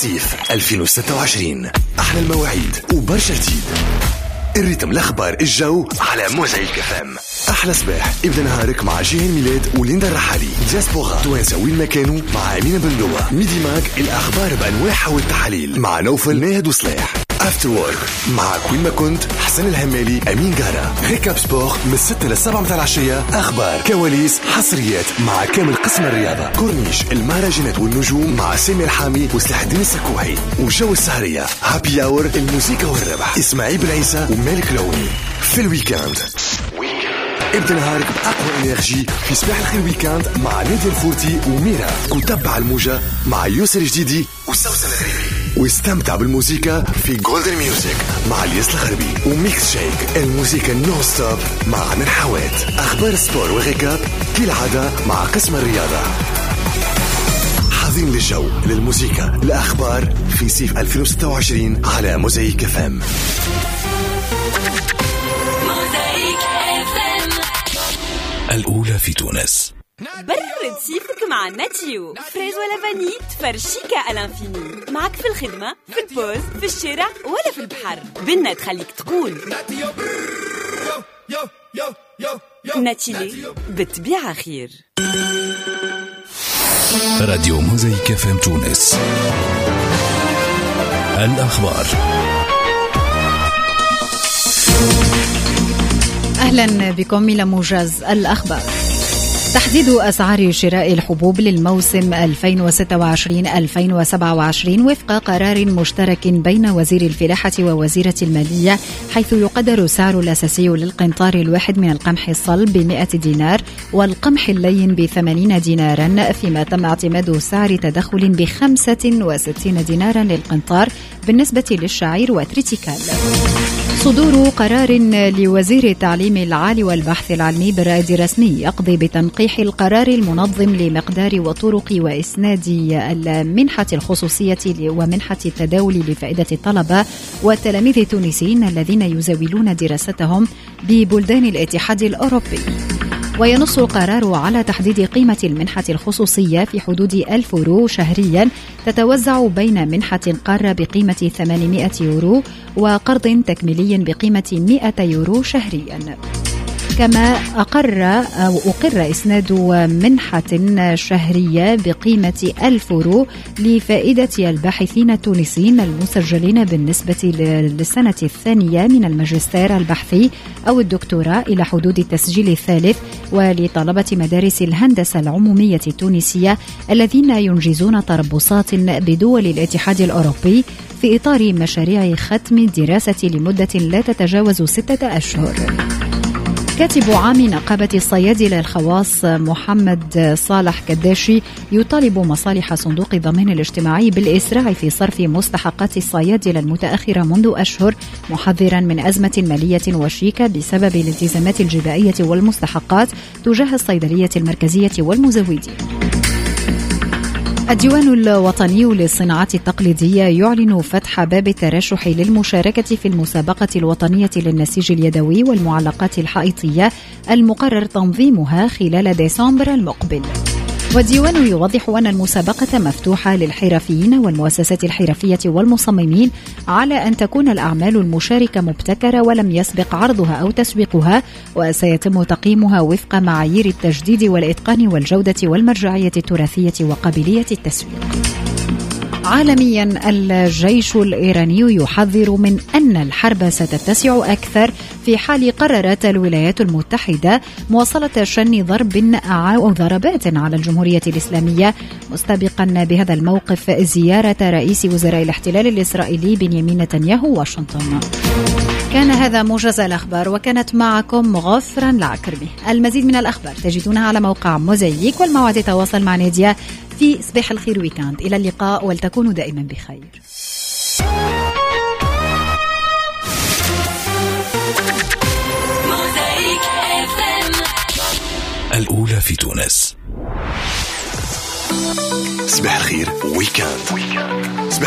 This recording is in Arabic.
صيف 2026. أحلى المواعيد وبرشا جديد. الريتم، الأخبار، الجو على موزايك FM. أحلى صباح ابدأ نهارك مع جيهان ميلاد وليندا الرحالي. دياسبورا توانسة وين ما كانوا مع أمينة بن لوى. ميدي ماك الأخبار بأنواعها والتحاليل مع نوفل ناهد وصلاح. افتر وورك مع كوين ما كنت حسن الهمالي أمين قارة. ريكاب سبور من 6 ل 7 متاع العشية. أخبار، كواليس، حصريات مع كامل قسم الرياضة. كورنيش، المهرجانات والنجوم مع سامي الحامي وسلاح الدين السكوحي. وجو السهرية هابي اور، الموسيقى والربح اسماعيل بن عيسى ومالك العوني. في الويكاند ابدأ نهارك بأقوى انرجي في صباح الخير ويكاند مع نادي الفورتي وميرا. وتبع الموجة مع يوسر جديدي وسوسن الغريبي. واستمتع بالموسيقى في جولدن ميوزك مع الياس الخربي. وميكس شيك، الموسيقى نو ستوب مع عمر حوات. أخبار السبور وغيكاب كالعادة مع قسم الرياضة. حاضرين للجو، للموسيقى، الأخبار في صيف 2026 على موزايك FM. الأولى في تونس. برد صيفك مع ناتيو. فريز ولا فاني تفرشيكا الانفيني. معك في الخدمة، في البوز، في الشارع ولا في البحر. بنا تخليك تقول ناتيلي بالطبيعة خير. راديو موزايك FM تونس. الأخبار. أهلا بكم إلى موجز الأخبار. تحديد أسعار شراء الحبوب للموسم 2026-2027 وفق قرار مشترك بين وزير الفلاحة ووزيرة المالية، حيث يقدر السعر الأساسي للقنطار الواحد من القمح الصلب ب100 دينار والقمح اللين ب80 دينارا، فيما تم اعتماد سعر تدخل ب65 دينارا للقنطار بالنسبة للشعير وتريتيكال. صدور قرار لوزير التعليم العالي والبحث العلمي بالرائد الرسمي يقضي بتنقيح القرار المنظم لمقدار وطرق وإسناد المنحة الخصوصية ومنحة التداول لفائدة الطلبة والتلاميذ التونسيين الذين يزاولون دراستهم ببلدان الاتحاد الأوروبي. وينص القرار على تحديد قيمة المنحة الخصوصية في حدود 1000 يورو شهريا، تتوزع بين منحة قارة بقيمة 800 يورو وقرض تكميلي بقيمة 100 يورو شهريا. كما أقر إسناد منحة شهرية بقيمة 1000 يورو لفائدة الباحثين التونسيين المسجلين بالنسبة للسنة الثانية من الماجستير البحثي أو الدكتوراه إلى حدود التسجيل الثالث، ولطلبة مدارس الهندسة العمومية التونسية الذين ينجزون تربصات بدول الاتحاد الأوروبي في إطار مشاريع ختم الدراسة لمدة لا تتجاوز 6 أشهر. كاتب عام نقابة الصيادلة الخواص محمد صالح كداشي يطالب مصالح صندوق الضمان الاجتماعي بالإسراع في صرف مستحقات الصيادلة المتأخرة منذ أشهر، محذرا من أزمة مالية وشيكة بسبب الالتزامات الجبائية والمستحقات تجاه الصيدلية المركزية والمزودين. الديوان الوطني للصناعات التقليدية يعلن فتح باب الترشح للمشاركة في المسابقة الوطنية للنسيج اليدوي والمعلقات الحائطية المقرر تنظيمها خلال ديسمبر المقبل. والديوان يوضح أن المسابقة مفتوحة للحرفيين والمؤسسات الحرفية والمصممين على أن تكون الأعمال المشاركة مبتكرة ولم يسبق عرضها أو تسويقها، وسيتم تقييمها وفق معايير التجديد والإتقان والجودة والمرجعية التراثية وقابلية التسويق. عالميا، الجيش الإيراني يحذر من أن الحرب ستتسع أكثر في حال قررت الولايات المتحدة مواصلة شن ضربات على الجمهورية الإسلامية، مستبقا بهذا الموقف زيارة رئيس وزراء الاحتلال الإسرائيلي بنيامين نتنياهو واشنطن. كان هذا موجز الأخبار، وكانت معكم غفران العكرمي. المزيد من الأخبار تجدونها على موقع موزايك، والموعد تواصل مع نادية في صباح الخير ويكاند. إلى اللقاء ولتكونوا دائما بخير. الأولى في تونس. صباح الخير ويكاند.